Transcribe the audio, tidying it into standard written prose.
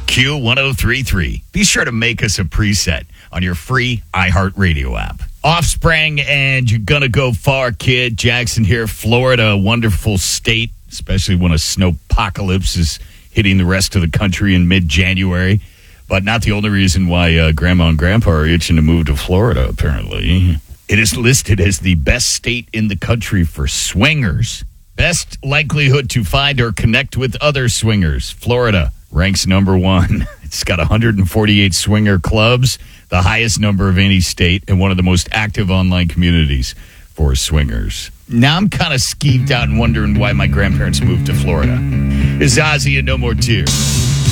Q1033. Be sure to make us a preset on your free iHeartRadio app. Offspring and You're Gonna Go Far, Kid. Jackson here, Florida, a wonderful state, especially when a snowpocalypse is hitting the rest of the country in mid-January. But not the only reason why Grandma and Grandpa are itching to move to Florida, apparently. It is listed as the best state in the country for swingers. Best likelihood to find or connect with other swingers. Florida ranks number 1. It's got 148 swinger clubs, the highest number of any state, and one of the most active online communities for swingers. Now I'm kind of skeeved out and wondering why my grandparents moved to Florida. It's Ozzy and No More Tears.